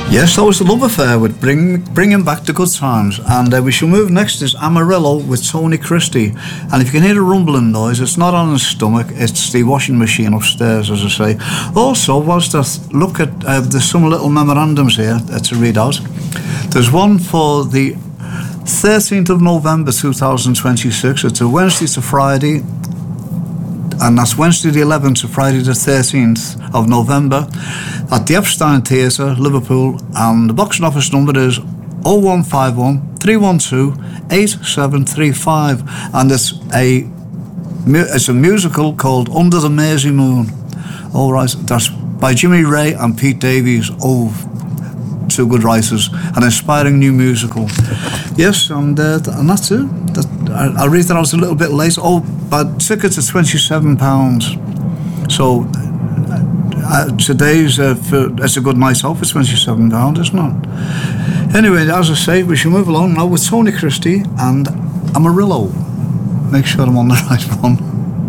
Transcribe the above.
Yes, that was the Love Affair with bringing back the good times. And we shall move next is Amarillo with Tony Christie. And if you can hear the rumbling noise, it's not on his stomach, it's the washing machine upstairs, as I say. Also, whilst I look at, there's some little memorandums here to read out. There's one for the 13th of November 2026. It's a Wednesday to Friday. And that's Wednesday the 11th to Friday the 13th of November at the Epstein Theatre, Liverpool, and the boxing office number is 0151 312 8735, and it's a musical called Under the Mersey Moon. All right, that's by Jimmy Ray and Pete Davies. Oh, two good writers, an inspiring new musical. Yes, and that's it. I'll read that out a little bit later. Oh, but tickets are £27. So today's it's a good night out for £27, isn't it? Anyway, as I say, we shall move along now with Tony Christie and Amarillo. Make sure I'm on the right one.